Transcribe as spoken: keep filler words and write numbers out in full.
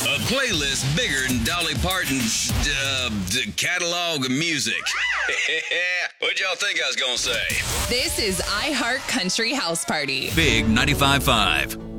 A playlist bigger than Dolly Parton's uh, catalog of music. What'd y'all think I was gonna say? This is iHeart Country House Party. Big ninety-five point five.